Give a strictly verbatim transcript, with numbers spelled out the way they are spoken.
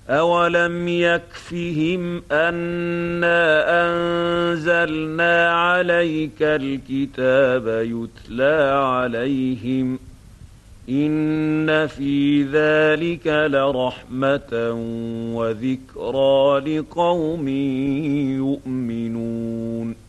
أَوَلَمْ يَكْفِهِمْ أَنَّا أَنزَلْنَا عَلَيْكَ الْكِتَابَ يُتْلَىٰ عَلَيْهِمْ ۚ إِنَّ فِي ذَٰلِكَ لَرَحْمَةً وَذِكْرَىٰ لِقَوْمٍ يُؤْمِنُونَ